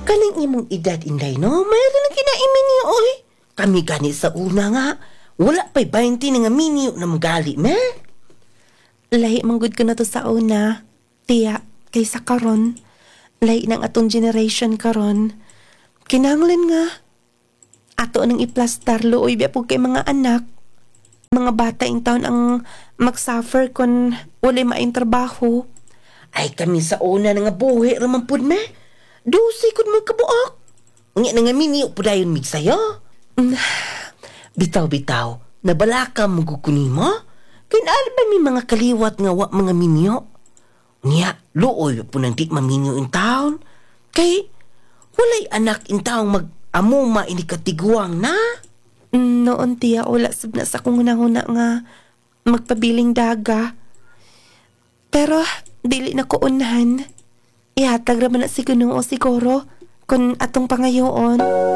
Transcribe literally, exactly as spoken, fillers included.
Kaling imong edad inday no, mayroon na kinaiminyo oy. Kami gani sa una nga, wala pa'y twenty na nga minyo na magali, me. Lahi manggod ko na to sa una, tiya, kaysa karon. Lahi ng atong generation karon. Kinanglan nga, ato nang iplastar looy biya po kay mga anak. Mga bata in taon ang magsuffer kung wala maayong trabaho. Ay kami sa una na nga buhi raman pud me. Dusay kud mo kabuok. Unya na nga minyo po dayon mig sayo. Bitaw-bitaw, nabalaka mo guguni mo? Kinala ba may mga kaliwat nga wa mga minyo? Unya, luoy po nang di maminyo in taon. Kay, walay anak in taong mag-amuma inikatiguang na. Noon tiya, wala sab na sa kung hunahuna nga magpabiling daga. Pero, dili na ko unahan. Ihatag raman na si Gunoo siguro kung atong pangayoon.